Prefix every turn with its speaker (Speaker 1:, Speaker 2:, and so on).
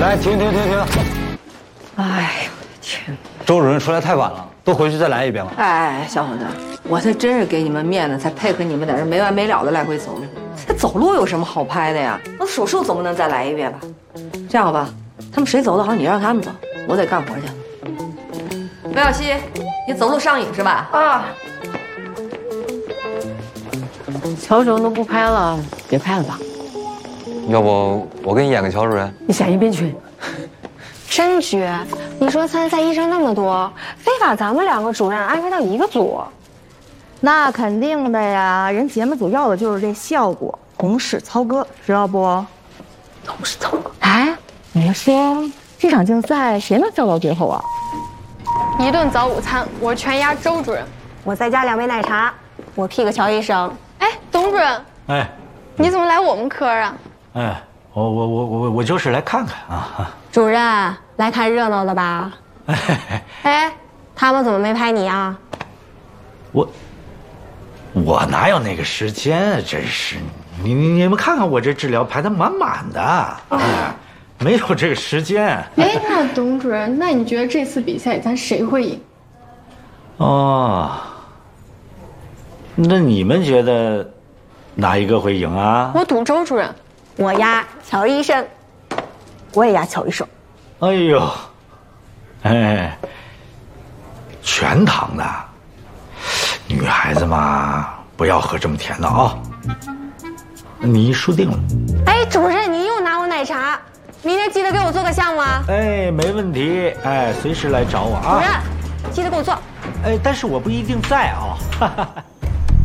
Speaker 1: 来，停！
Speaker 2: 哎呦我的天！
Speaker 1: 周主任出来太晚了，都回去再来一遍吧。
Speaker 2: 哎，小伙子，我这真是给你们面子，才配合你们在这没完没了的来回走路。这走路有什么好拍的呀？那手术总不能再来一遍吧？这样吧，他们谁走得好，你让他们走，我得干活去。梅小西，你走路上瘾是吧？啊。
Speaker 3: 乔主任都不拍了，别拍了吧。
Speaker 1: 要不我给你演个乔主任？
Speaker 3: 你演一遍去。
Speaker 4: 真绝！你说参赛医生那么多，非把咱们2个主任安排到一个组？
Speaker 5: 那肯定的呀，人节目组要的就是这效果，同事操戈，知道不？
Speaker 3: 同事操戈。
Speaker 5: 哎，你说这场竞赛谁能笑到最后啊？
Speaker 6: 一顿早午餐，我全压周主任。
Speaker 4: 我再加2杯奶茶，我 P 个乔医生。
Speaker 6: 哎，董主任，
Speaker 7: 哎，
Speaker 6: 你怎么来我们科啊？
Speaker 7: 哎，我就是来看看啊。
Speaker 4: 主任来看热闹的吧？哎，他们怎么没拍你啊？
Speaker 7: 我哪有那个时间？真是，你们看看我这治疗排得满满的，哎，没有这个时间。
Speaker 6: 哎，那董主任，那你觉得这次比赛咱谁会赢？
Speaker 7: 哦，那你们觉得哪一个会赢啊？
Speaker 6: 我赌周主任。
Speaker 4: 我压乔医生。我也压乔医生。
Speaker 7: 哎呦，哎，全糖的，女孩子嘛，不要喝这么甜的啊。你输定了。
Speaker 4: 哎，主任，您又拿我奶茶，明天记得给我做个项目啊。
Speaker 7: 哎，没问题，哎，随时来找我啊。
Speaker 4: 主任，记得给我做。
Speaker 7: 哎，但是我不一定在啊。